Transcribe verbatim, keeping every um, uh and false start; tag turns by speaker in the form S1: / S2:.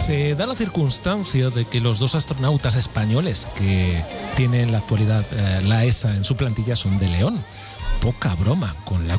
S1: Se da la circunstancia de que los dos astronautas españoles que tiene en la actualidad eh, la E S A en su plantilla son de León. Poca broma con la